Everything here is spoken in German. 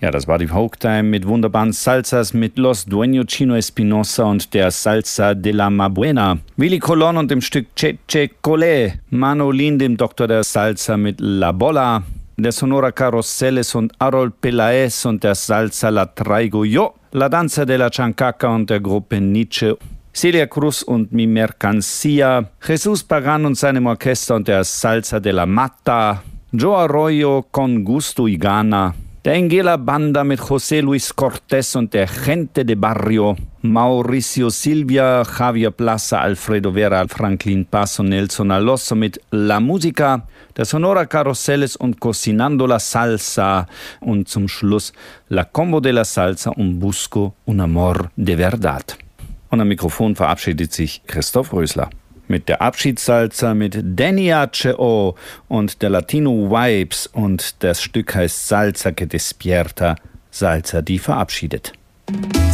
Ja, das war die Folktime mit wunderbaren Salsas mit Los Dueños Chino Espinosa und der Salsa de la Mabuena. Willy Colon und dem Stück Che Che Colé. Manolín, dem Doktor der Salsa mit La Bola. Der Sonora Carruselles und Harold Peláez und der Salsa La Traigo Yo. La Danza de la Chancaca und der Gruppe Nietzsche. Celia Cruz und Mi Mercancía. Jesús Pagan und seinem Orchester und der Salsa de la Mata. Joe Arroyo con Gusto y Gana. Der Enguela Banda mit José Luis Cortés und der Gente de Barrio, Mauricio Silvia, Javier Plaza, Alfredo Vera, Franklin Paz und Nelson Alonso mit La Música, der Sonora Carruselles und Cocinando la Salsa und zum Schluss La Combo de la Salsa und Busco un Amor de Verdad. Und am Mikrofon verabschiedet sich Christoph Rösler. Mit der Abschiedssalsa mit Danny H.O. und der Latino Vibes und das Stück heißt Salsa que despierta, Salsa, die verabschiedet.